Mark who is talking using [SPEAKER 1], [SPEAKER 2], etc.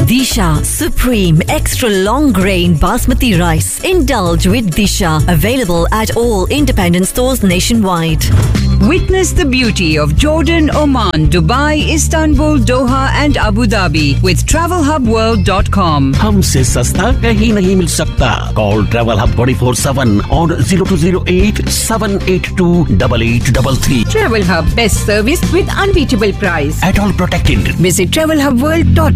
[SPEAKER 1] Disha Supreme Extra Long Grain Basmati Rice. Indulge with Disha. Available at all independent stores nationwide.
[SPEAKER 2] Witness the beauty of Jordan, Oman, Dubai, Istanbul, Doha and Abu Dhabi with TravelHubWorld.com.
[SPEAKER 3] हमसे सस्ता कहीं नहीं मिल सकता. Call Travel Hub 24/7 on 0208 782 8833.
[SPEAKER 2] Travel Hub, best service with unbeatable price.
[SPEAKER 3] At all protected.
[SPEAKER 2] Visit TravelHubWorld.com.